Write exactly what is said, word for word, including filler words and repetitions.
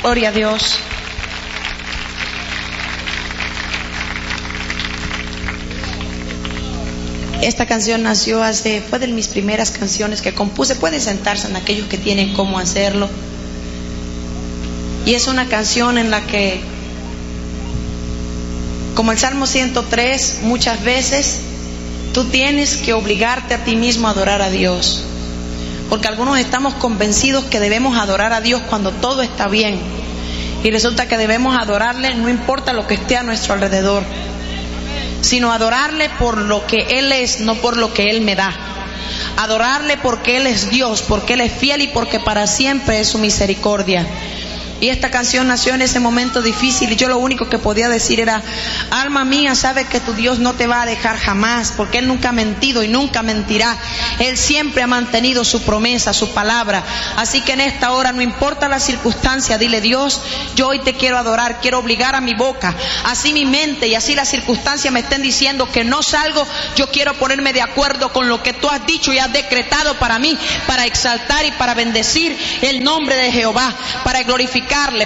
Gloria a Dios. Esta canción nació hace, fue de mis primeras canciones que compuse. Pueden sentarse en aquellos que tienen cómo hacerlo. Y es una canción en la que, como el Salmo ciento tres, muchas veces tú tienes que obligarte a ti mismo a adorar a Dios. Porque algunos estamos convencidos que debemos adorar a Dios cuando todo está bien. Y resulta que debemos adorarle no importa lo que esté a nuestro alrededor, sino adorarle por lo que Él es, no por lo que Él me da. Adorarle porque Él es Dios, porque Él es fiel y porque para siempre es su misericordia. Y esta canción nació en ese momento difícil y yo lo único que podía decir era: alma mía, sabe que tu Dios no te va a dejar jamás, porque Él nunca ha mentido y nunca mentirá. Él siempre ha mantenido su promesa, su palabra. Así que en esta hora, no importa la circunstancia, dile: Dios, yo hoy te quiero adorar, quiero obligar a mi boca, así mi mente y así las circunstancias me estén diciendo que no salgo, yo quiero ponerme de acuerdo con lo que tú has dicho y has decretado para mí, para exaltar y para bendecir el nombre de Jehová, para glorificar